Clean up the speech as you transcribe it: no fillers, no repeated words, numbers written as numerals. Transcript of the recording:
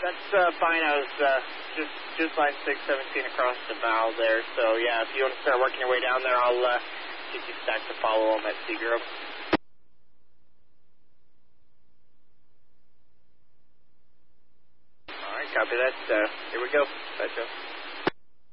That's fine. I was just line 617 across the bow there. So, yeah, if you want to start working your way down there, I'll get you stacked to follow them at Seagrove. All right, copy that. Here we go. Bye, Joe.